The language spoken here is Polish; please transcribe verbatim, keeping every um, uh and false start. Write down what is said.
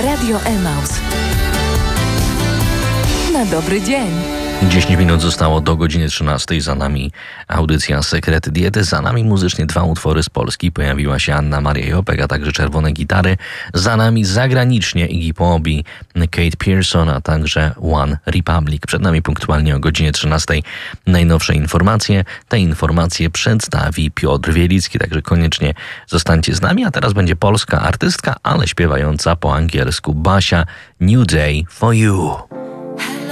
Radio Emaus. Na dobry dzień. dziesięć minut zostało do godziny trzynastej. Za nami audycja Sekrety Diety. Za nami muzycznie dwa utwory z Polski. Pojawiła się Anna Maria Jopek, a także Czerwone Gitary. Za nami zagranicznie Iggy Pop i Kate Pierson, a także One Republic. Przed nami punktualnie o godzinie trzynastej najnowsze informacje. Te informacje przedstawi Piotr Wielicki, także koniecznie zostańcie z nami. A teraz będzie polska artystka, ale śpiewająca po angielsku Basia. New Day for You.